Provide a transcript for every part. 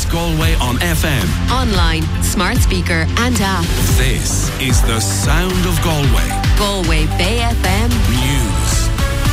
Galway on FM. Online, smart speaker and app. This is the sound of Galway. Galway Bay FM News.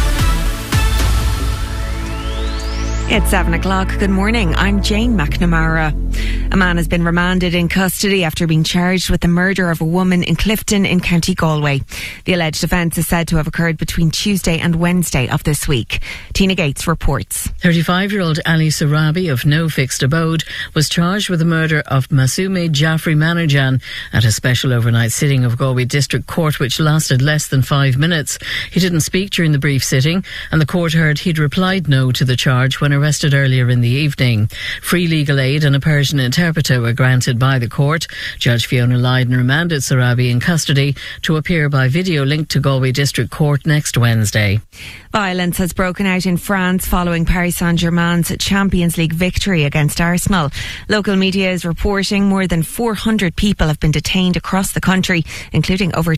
It's 7 o'clock. Good morning. I'm Jane McNamara. A man has been remanded in custody after being charged with the murder of a woman in Clifton in County Galway. The alleged offence is said to have occurred between Tuesday and Wednesday of this week. Tina Gates reports. 35-year-old Ali Sarabi of no fixed abode was charged with the murder of Masume Jaffrey Manajan at a special overnight sitting of Galway District Court, which lasted less than 5 minutes. He didn't speak during the brief sitting, and the court heard he'd replied no to the charge when arrested earlier in the evening. Free legal aid and a Persian interpreter were granted by the court. Judge Fiona Lydon remanded Sarabi in custody to appear by video link to Galway District Court next Wednesday. Violence has broken out in France following Paris Saint-Germain's Champions League victory against Arsenal. Local media is reporting more than 400 people have been detained across the country, including over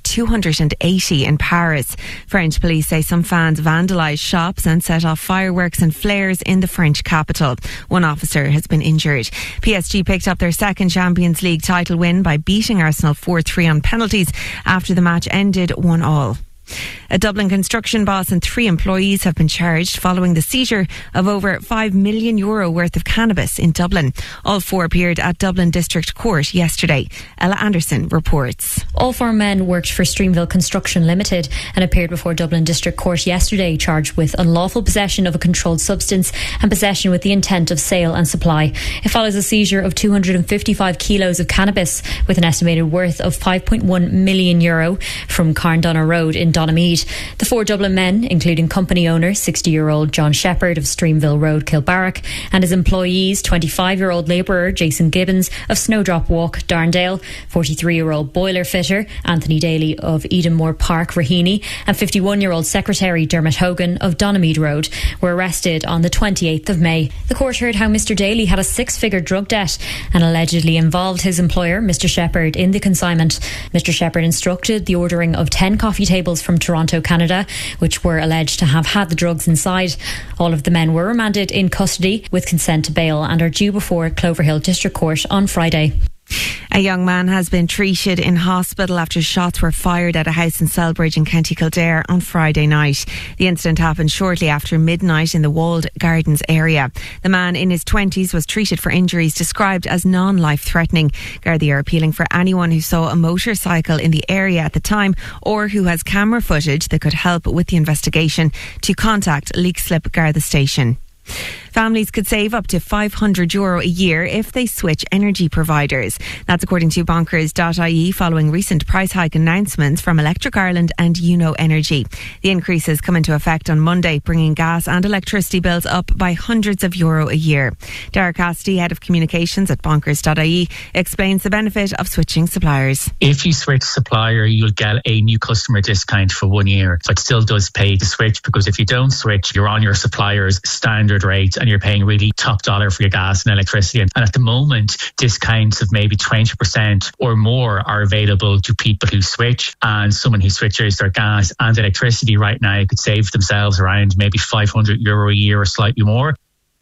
280 in Paris. French police say some fans vandalised shops and set off fireworks and flares in the French capital. One officer has been injured. PSG picked up their second Champions League title win by beating Arsenal 4-3 on penalties after the match ended 1-1. A Dublin construction boss and 3 employees have been charged following the seizure of over €5 million worth of cannabis in Dublin. All 4 appeared at Dublin District Court yesterday. Ella Anderson reports. All 4 men worked for Streamville Construction Limited and appeared before Dublin District Court yesterday, charged with unlawful possession of a controlled substance and possession with the intent of sale and supply. It follows a seizure of 255 kilos of cannabis with an estimated worth of €5.1 million from Carndonagh Road in Donamead. The 4 Dublin men, including company owner 60-year-old John Shepherd of Streamville Road, Kilbarrack, and his employees 25-year-old labourer Jason Gibbons of Snowdrop Walk, Darndale, 43-year-old boiler fitter Anthony Daly of Edenmore Park, Raheny, and 51-year-old secretary Dermot Hogan of Donamead Road were arrested on the 28th of May. The court heard how Mr Daly had a 6-figure drug debt and allegedly involved his employer, Mr Shepherd, in the consignment. Mr Shepherd instructed the ordering of 10 coffee tables from Toronto, Canada, which were alleged to have had the drugs inside. All of the men were remanded in custody with consent to bail and are due before Cloverhill District Court on Friday. A young man has been treated in hospital after shots were fired at a house in Selbridge in County Kildare on Friday night. The incident happened shortly after midnight in the Walled Gardens area. The man in his 20s was treated for injuries described as non-life-threatening. Gardaí are appealing for anyone who saw a motorcycle in the area at the time or who has camera footage that could help with the investigation to contact Leixlip Garda Station. Families could save up to €500 a year if they switch energy providers. That's according to bonkers.ie following recent price hike announcements from Electric Ireland and Uno Energy. The increases come into effect on Monday, bringing gas and electricity bills up by hundreds of euro a year. Derek Cassidy, head of communications at bonkers.ie, explains the benefit of switching suppliers. If you switch supplier, you'll get a new customer discount for 1 year. So it still does pay to switch, because if you don't switch, you're on your supplier's standard rate and you're paying really top dollar for your gas and electricity. And at the moment, discounts of maybe 20% or more are available to people who switch. And someone who switches their gas and electricity right now could save themselves around maybe €500 a year or slightly more.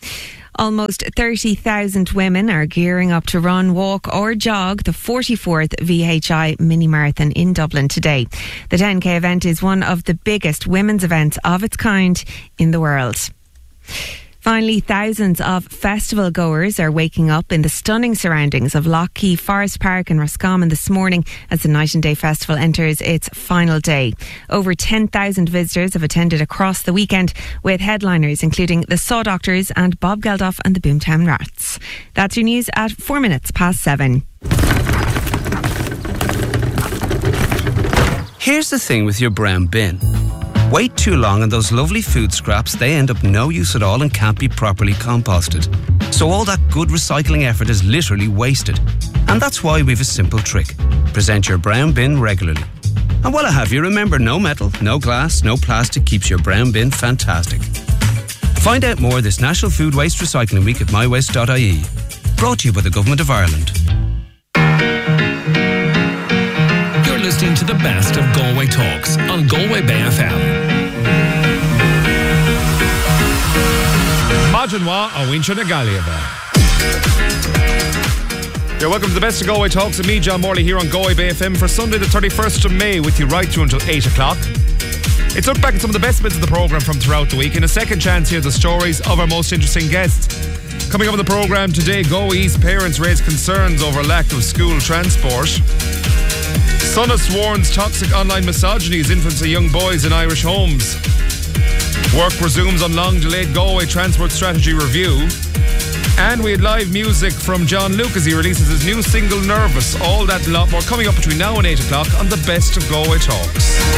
Almost 30,000 women are gearing up to run, walk or jog the 44th VHI Mini Marathon in Dublin today. The 10k event is one of the biggest women's events of its kind in the world. Finally, thousands of festival goers are waking up in the stunning surroundings of Lough Key Forest Park in Roscommon this morning as the Night and Day Festival enters its final day. Over 10,000 visitors have attended across the weekend, with headliners including the Saw Doctors and Bob Geldof and the Boomtown Rats. That's your news at 7 minutes. Here's the thing with your brown bin. Wait too long and those lovely food scraps, they end up no use at all and can't be properly composted. So all that good recycling effort is literally wasted. And that's why we've a simple trick. Present your brown bin regularly. And while I have you, remember, no metal, no glass, no plastic keeps your brown bin fantastic. Find out more this National Food Waste Recycling Week at mywaste.ie. Brought to you by the Government of Ireland. Listening to the best of Galway Talks on Galway Bay FM. Majanwa a winch na Galiaba. Yeah, welcome to the Best of Galway Talks with me, John Morley, here on Galway Bay FM for Sunday the 31st of May, with you right through until 8 o'clock. It's look back at some of the best bits of the programme from throughout the week. In a second chance, hear the stories of our most interesting guests. Coming up on the programme today, Galway East parents raise concerns over lack of school transport. Sunnis warns toxic online misogyny is influencing young boys in Irish homes. Work resumes on long-delayed Galway Transport Strategy Review. And we had live music from John Luke as he releases his new single, Nervous. All that and a lot more coming up between now and 8 o'clock on the Best of Galway Talks.